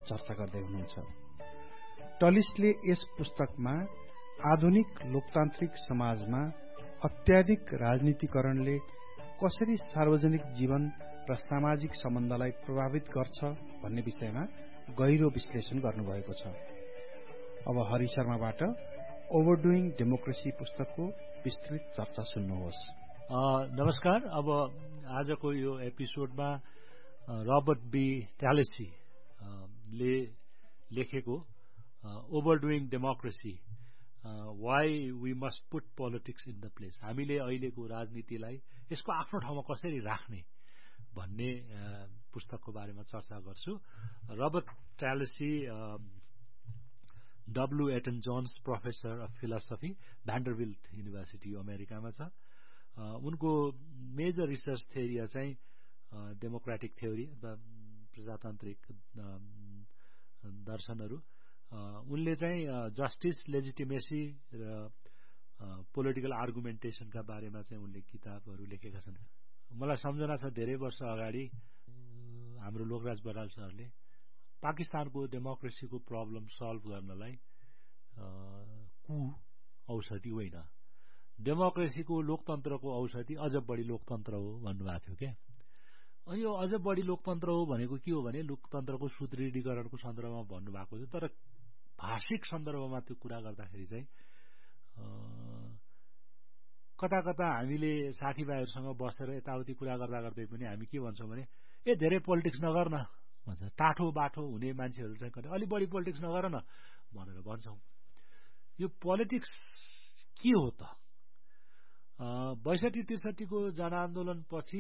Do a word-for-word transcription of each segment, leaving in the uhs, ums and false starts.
चर्चा गर्दै हुनुहुन्छ। टलिसले यस पुस्तकमा आधुनिक लोकतान्त्रिक समाजमा अत्याधिक राजनीतिकरणले कसरी सार्वजनिक जीवन र सामाजिक सम्बन्धलाई प्रभावित गर्छ भन्ने विषयमा गहिरो विश्लेषण गर्नुभएको छ। अब हरि शर्माबाट ओभरडुइङ डेमोक्रेसी पुस्तकको विस्तृत चर्चा सुन्नुहोस्। नमस्कार। अब आजको यो एपिसोडमा रबर्ट बी ट्यालेसी ले लेखेको ओभरडुइङ democracy why we must put politics in the place, हामीले अहिलेको राजनीतिलाई यसको आफ्नो ठाउँमा कसरी राख्ने भन्ने पुस्तकको बारेमा चर्चा गर्छु। Robert ट्यालेसी W Eton Johns professor of philosophy, भ्यान्डरबिल्ट university अमेरिकामा छ। उनको मेजर रिसर्च थ्योरी चाहिँ डेमोक्रेटिक थ्योरी अथवा प्रजातान्त्रिक दर्शनहरू। उनले चाहिँ जस्टिस, लेजिटिमेसी र पोलिटिकल आर्गुमेन्टेसनका बारेमा चाहिँ उनले किताबहरू लेखेका छन्। मलाई सम्झना छ धेरै वर्ष अगाडि हाम्रो लोकराज बराल सरले पाकिस्तानको डेमोक्रेसीको प्रब्लम सल्भ गर्नलाई कु औषधि होइन, डेमोक्रेसीको लोकतन्त्रको औषधि अझ बढी लोकतन्त्र हो भन्नुभएको थियो क्या। अनि यो अझ बढी लोकतन्त्र हो भनेको के हो भने लोकतन्त्रको सुदृढीकरणको सन्दर्भमा भन्नुभएको थियो, तर भाषिक सन्दर्भमा त्यो कुरा गर्दाखेरि चाहिँ कता कता हामीले साथीभाइहरूसँग बसेर यताउति कुरा गर्दा गर्दै पनि हामी के भन्छौँ भने ए धेरै पोलिटिक्स नगर न भन्छ। टाठो बाठो हुने मान्छेहरू चाहिँ अलि बढी पोलिटिक्स नगर न भनेर भन्छौँ। यो पोलिटिक्स के हो त? बैसठी त्रिसठीको जनआन्दोलन पछि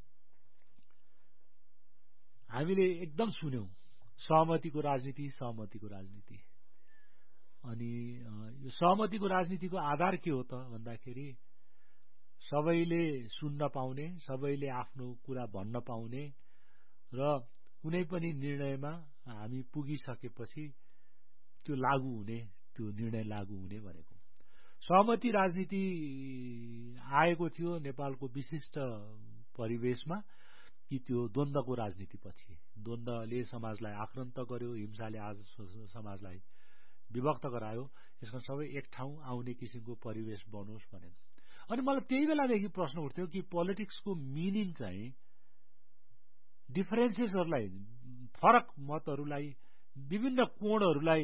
हामीले एकदम सुन्यौं सहमतिको राजनीति, सहमतिको राजनीति। अनि यो सहमतिको राजनीतिको आधार के हो त भन्दाखेरि सबैले सुन्न पाउने, सबैले आफ्नो कुरा भन्न पाउने र कुनै पनि निर्णयमा हामी पुगिसकेपछि त्यो लागू हुने, त्यो निर्णय लागू हुने भनेको सहमति राजनीति आएको थियो नेपालको विशिष्ट परिवेशमा कि त्यो द्वन्द्वको राजनीति पछि। द्वन्द्वले समाजलाई आक्रान्त गर्यो, हिंसाले आज समाजलाई विभक्त गरायो। यसमा सबै एक ठाउँ आउने किसिमको परिवेश बनोस् भनेर। अनि मलाई त्यही बेलादेखि प्रश्न उठ्थ्यो कि पोलिटिक्सको मिनिङ चाहिँ डिफरेन्सेसहरूलाई, फरक मतहरूलाई, विभिन्न कोणहरूलाई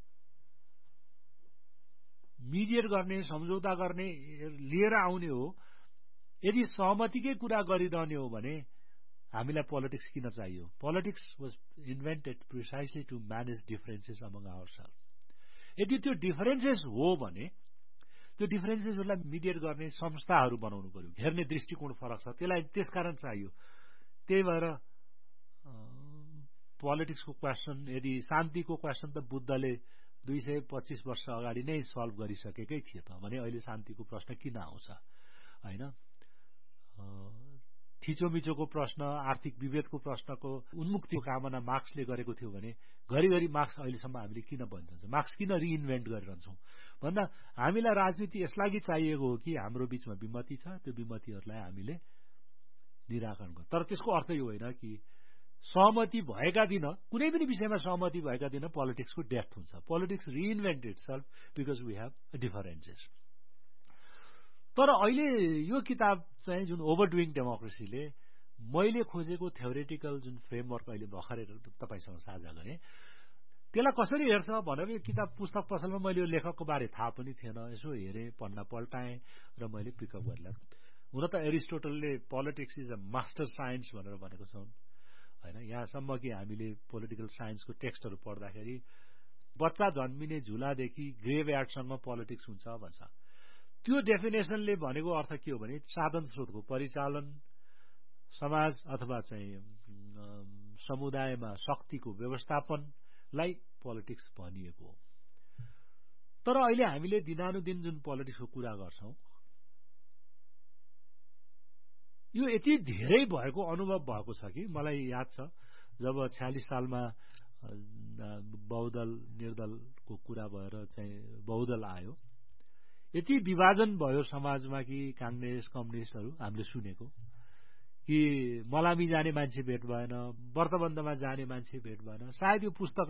मिडिएट गर्ने, सम्झौता गर्ने, लिएर आउने हो। यदि सहमतिकै कुरा गरिरहने हो भने हामीलाई पोलिटिक्स किन चाहियो? Politics was invented precisely to manage differences among ourselves. यदि त्यो डिफरेन्सेस हो भने त्यो डिफरेन्सेसहरूलाई मिडिएट गर्ने संस्थाहरू बनाउनु पर्यो, हेर्ने दृष्टिकोण फरक छ, त्यसलाई त्यसकारण चाहियो। त्यही भएर पोलिटिक्सको क्वेसन, यदि शान्तिको क्वेसन त बुद्धले दुई सय पच्चिस वर्ष अगाडि नै सल्भ गरिसकेकै थिए त भने अहिले शान्तिको प्रश्न किन आउँछ होइन? थिचोमिचोको प्रश्न, आर्थिक विभेदको प्रश्नको उन्मुक्तिको कामना मार्क्सले गरेको थियो भने घरिघरि मार्क्स अहिलेसम्म हामीले किन भनिरहन्छ, मार्क्स किन रिइन्भेन्ट गरिरहन्छौँ भन्दा हामीलाई राजनीति यसलागि चाहिएको हो कि हाम्रो बीचमा विमति छ, त्यो विमतिहरूलाई हामीले निराकरण गर्छ। तर त्यसको अर्थ यो होइन कि सहमति भएका दिन, कुनै पनि विषयमा सहमति भएका दिन पोलिटिक्सको डेथ हुन्छ। Politics reinvent itself because we have differences. तर अहिले यो किताब चाहिँ जुन ओभरडुइङ डेमोक्रेसीले मैले खोजेको थ्योरेटिकल जुन फ्रेमवर्क अहिले भर्खरै तपाईसँग साझा गरेँ त्यसलाई कसरी हेर्छ भनेर यो किताब पुस्तक पसलमा मैले यो लेखकको बारे थाहा पनि थिएन, यसो हेरेँ, पन्ना पल्टाएँ र मैले पिकअप गरेँ। हुन त एरिस्टोटलले politics is a master science भनेर भनेको छ होइन। यहाँसम्म कि हामीले पोलिटिकल साइन्सको टेक्स्टहरू पढ्दाखेरि बच्चा जन्मिने झुलादेखि ग्रेभयार्डसम्म पोलिटिक्स हुन्छ भन्छ। त्यो डेफिनेसनले भनेको अर्थ के हो भने साधन स्रोतको परिचालन, समाज अथवा चाहिँ समुदायमा शक्तिको व्यवस्थापनलाई पोलिटिक्स भनिएको हो। तर अहिले हामीले दिनानुदिन जुन पोलिटिक्सको कुरा गर्छौं यो यति धेरै भएको अनुभव भएको छ कि मलाई याद छ जब छयालिस सालमा बहुदल निर्दलको कुरा भएर चाहिँ बहुदल आयो, यति विभाजन भयो समाजमा कि कांग्रेस कम्युनिस्टहरू हामीले सुनेको कि मलामी जाने मान्छे भेट भएन, व्रतबन्धमा जाने मान्छे भेट भएन। सायद यो पुस्तक